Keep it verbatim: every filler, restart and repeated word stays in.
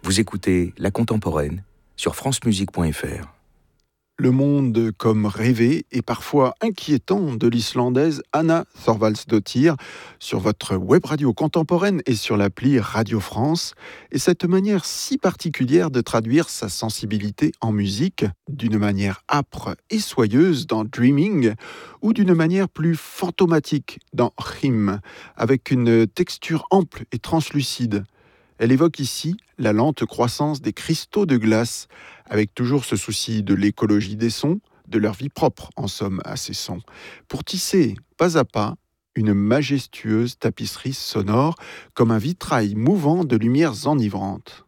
Vous écoutez La Contemporaine sur francemusique point f r. Le monde comme rêvé et parfois inquiétant de l'Islandaise Anna Thorvaldsdottir sur votre web radio contemporaine et sur l'appli Radio France, et cette manière si particulière de traduire sa sensibilité en musique, d'une manière âpre et soyeuse dans Dreaming, ou d'une manière plus fantomatique dans Hymn, avec une texture ample et translucide. Elle évoque ici la lente croissance des cristaux de glace, avec toujours ce souci de l'écologie des sons, de leur vie propre, en somme, à ces sons, pour tisser, pas à pas, une majestueuse tapisserie sonore, comme un vitrail mouvant de lumières enivrantes.